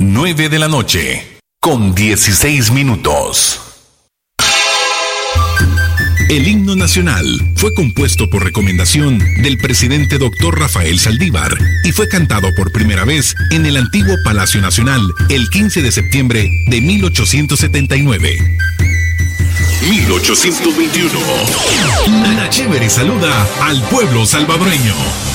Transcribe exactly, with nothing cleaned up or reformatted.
nueve de la noche, con dieciséis minutos. El himno nacional fue compuesto por recomendación del presidente doctor Rafael Saldívar y fue cantado por primera vez en el antiguo Palacio Nacional el quince de septiembre de mil ochocientos setenta y nueve. mil ochocientos veintiuno. La Chévere saluda al pueblo salvadoreño.